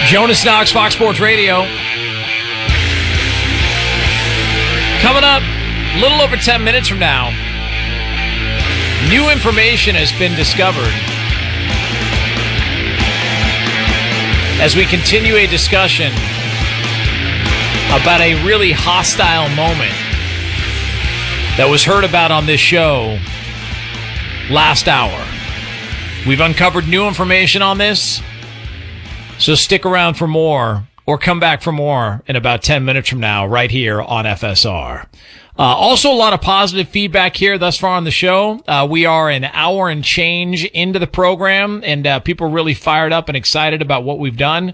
Jonas Knox, Fox Sports Radio. Coming up a little over 10 minutes from now, new information has been discovered as we continue a discussion about a really hostile moment that was heard about on this show last hour. We've uncovered new information on this, so stick around for more or come back for more in about 10 minutes from now right here on FSR. Also, a lot of positive feedback here thus far on the show. We are an hour and change into the program, and people are really fired up and excited about what we've done.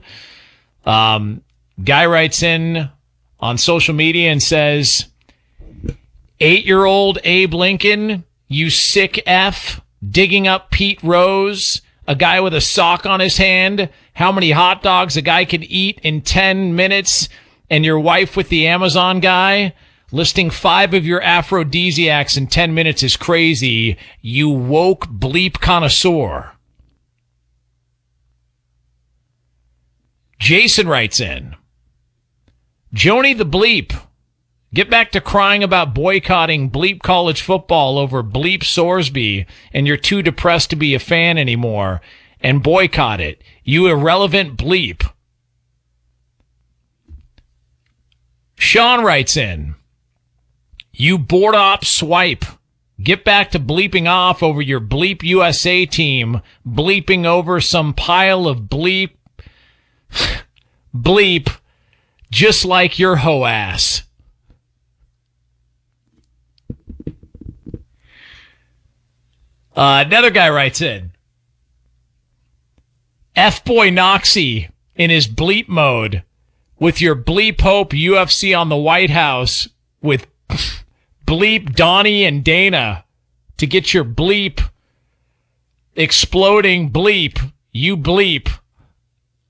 Guy writes in on social media and says, 8-year-old Abe Lincoln, you sick F, digging up Pete Rose, a guy with a sock on his hand, how many hot dogs a guy could eat in 10 minutes, and your wife with the Amazon guy. Listing 5 of your aphrodisiacs in 10 minutes is crazy, you woke bleep connoisseur. Jason writes in, Joni the bleep, get back to crying about boycotting bleep college football over bleep Sorsby, and you're too depressed to be a fan anymore, and boycott it, you irrelevant bleep. Sean writes in, you board op swipe. Get back to bleeping off over your Bleep USA team, bleeping over some pile of bleep, just like your hoe ass. Another guy writes in, F-Boy Noxie in his bleep mode with your bleep hope UFC on the White House with bleep Donnie and Dana to get your bleep exploding bleep, you bleep.